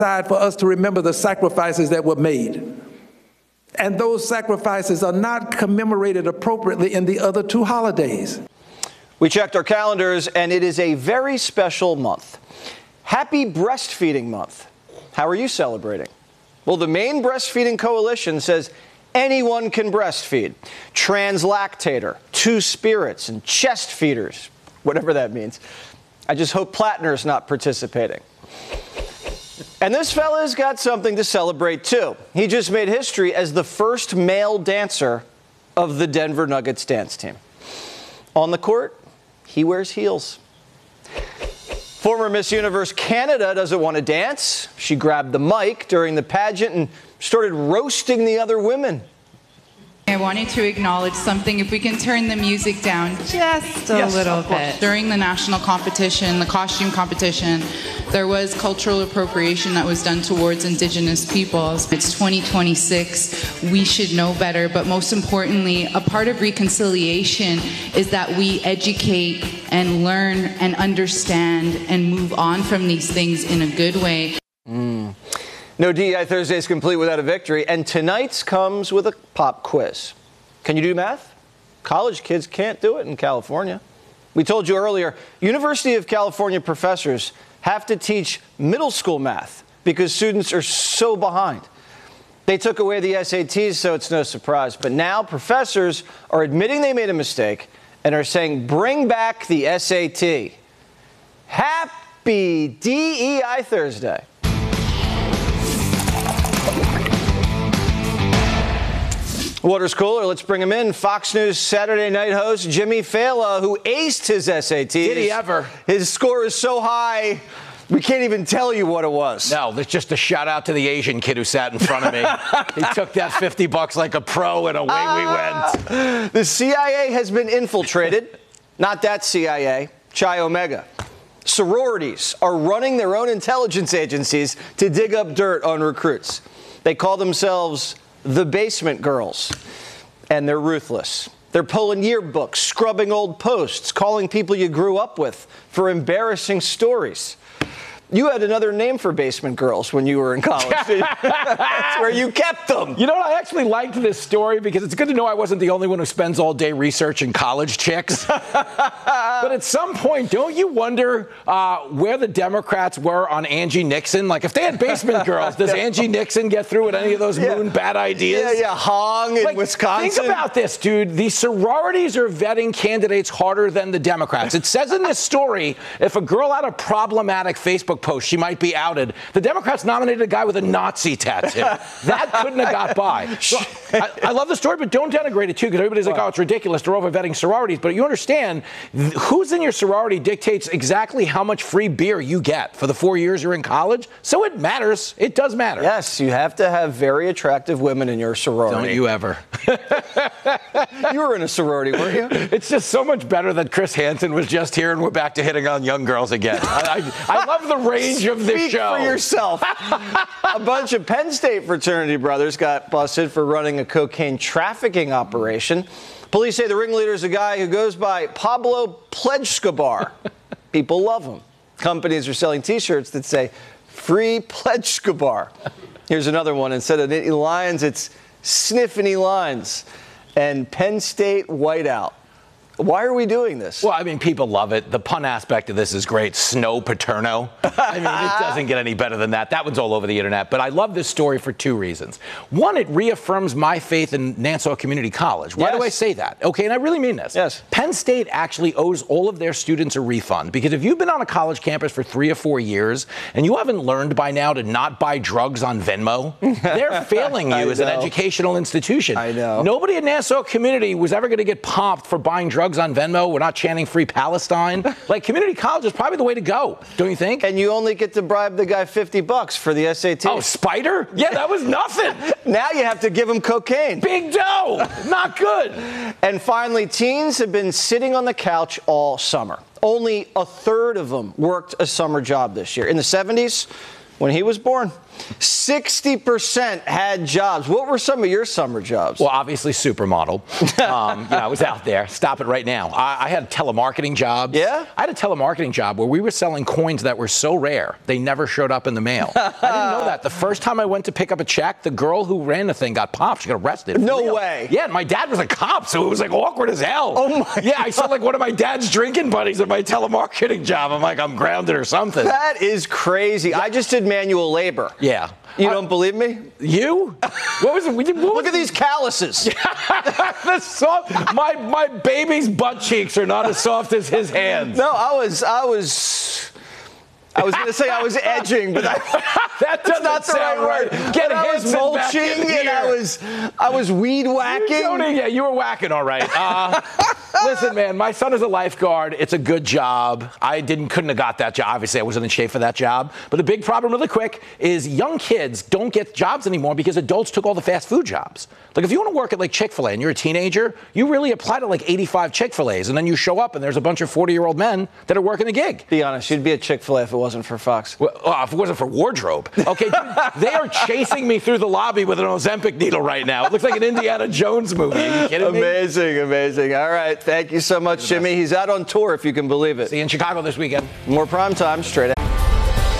for us to remember the sacrifices that were made. And those sacrifices are not commemorated appropriately in the other two holidays. We checked our calendars, and it is a very special month. Happy Breastfeeding Month. How are you celebrating? Well, the Maine Breastfeeding Coalition says anyone can breastfeed. Translactator, two-spirits, and chest feeders, whatever that means. I just hope Plattner's not participating. And this fella's got something to celebrate, too. He just made history as the first male dancer of the Denver Nuggets dance team. On the court, he wears heels. Former Miss Universe Canada doesn't want to dance. She grabbed the mic during the pageant and started roasting the other women. I wanted to acknowledge something. If we can turn the music down just a little bit. During the national competition, the costume competition, there was cultural appropriation that was done towards Indigenous peoples. It's 2026. We should know better. But most importantly, a part of reconciliation is that we educate and learn and understand and move on from these things in a good way. No DEI Thursday is complete without a victory, and tonight's comes with a pop quiz. Can you do math? College kids can't do it in California. We told you earlier, University of California professors have to teach middle school math because students are so behind. They took away the SATs, so it's no surprise. But now professors are admitting they made a mistake and are saying, bring back the SAT. Happy DEI Thursday. Water's cooler. Let's bring him in. Fox News Saturday night host Jimmy Fallon, who aced his SATs. Did he ever? His score is so high, we can't even tell you what it was. No, there's just a shout out to the Asian kid who sat in front of me. He took that $50 like a pro, and away we went. The CIA has been infiltrated. Not that CIA, Chi Omega. Sororities are running their own intelligence agencies to dig up dirt on recruits. They call themselves the Basement Girls, and they're ruthless. They're pulling yearbooks, scrubbing old posts, calling people you grew up with for embarrassing stories. You had another name for Basement Girls when you were in college. That's where you kept them. You know what? I actually liked this story because it's good to know I wasn't the only one who spends all day researching college chicks. But at some point, don't you wonder where the Democrats were on Angie Nixon? Like, if they had Basement Girls, does Angie Nixon get through with any of those moon bad ideas? Yeah, Hong in Wisconsin. Think about this, dude. The sororities are vetting candidates harder than the Democrats. It says in this story, if a girl had a problematic Facebook post, she might be outed. The Democrats nominated a guy with a Nazi tattoo. That couldn't have got by. So, I love the story, but don't denigrate it, too, because everybody's like, oh, it's ridiculous. They're over-vetting sororities. But you understand, who's in your sorority dictates exactly how much free beer you get for the 4 years you're in college. So it matters. It does matter. Yes, you have to have very attractive women in your sorority. Don't you ever. You were in a sorority, weren't you? It's just so much better that Chris Hansen was just here and we're back to hitting on young girls again. I love the range of this show. Speak for yourself. A bunch of Penn State fraternity brothers got busted for running a cocaine trafficking operation. Police say the ringleader is a guy who goes by Pablo Pledgeskabar. People love him. Companies are selling T-shirts that say, "Free Pledgeskabar." Here's another one. Instead of knitting lines, it's sniffing lines. And Penn State whiteout. Why are we doing this? Well, I mean, people love it. The pun aspect of this is great. Snow Paterno. I mean, it doesn't get any better than that. That one's all over the internet. But I love this story for two reasons. One, it reaffirms my faith in Nassau Community College. Why do I say that? Okay, and I really mean this. Yes. Penn State actually owes all of their students a refund because if you've been on a college campus for 3 or 4 years and you haven't learned by now to not buy drugs on Venmo, they're failing you as an educational institution. I know. Nobody at Nassau Community was ever going to get popped for buying drugs on Venmo. We're not chanting free Palestine. Like, community college is probably the way to go, don't you think? And you only get to bribe the guy $50 for the SAT. Oh, Spider? Yeah, that was nothing. Now you have to give him cocaine. Big dough. Not good. And finally, teens have been sitting on the couch all summer. Only a third of them worked a summer job this year. In the 70s, when he was born. 60% had jobs. What were some of your summer jobs? Well, obviously supermodel. I was out there. Stop it right now. I had telemarketing jobs. Yeah? I had a telemarketing job where we were selling coins that were so rare, they never showed up in the mail. I didn't know that. The first time I went to pick up a check, the girl who ran the thing got popped. She got arrested. No way. Yeah, my dad was a cop, so it was like awkward as hell. Oh, my Yeah, I saw like one of my dad's drinking buddies at my telemarketing job. I'm like, I'm grounded or something. That is crazy. I just did manual labor. Yeah. You don't believe me? You? What was it? Look at these calluses. My baby's butt cheeks are not as soft as his hands. No, I was going to say I was edging, but that doesn't not the sound right word. Get But I was Hanson back in mulching and here. I was weed whacking. Yeah, you were whacking all right. Listen, man, my son is a lifeguard. It's a good job. I couldn't have got that job. Obviously, I wasn't in shape for that job. But the big problem, really quick, is young kids don't get jobs anymore because adults took all the fast food jobs. Like, if you want to work at, like, Chick-fil-A and you're a teenager, you really apply to, like, 85 Chick-fil-A's, and then you show up and there's a bunch of 40-year-old men that are working the gig. Be honest, you'd be at Chick-fil-A if it wasn't for Fox. Well, if it wasn't for wardrobe. Okay, dude, they are chasing me through the lobby with an Ozempic needle right now. It looks like an Indiana Jones movie. Are you kidding me? Amazing. All right, thank you so much, Jimmy. He's out on tour, if you can believe it. See you in Chicago this weekend. More Primetime straight ahead.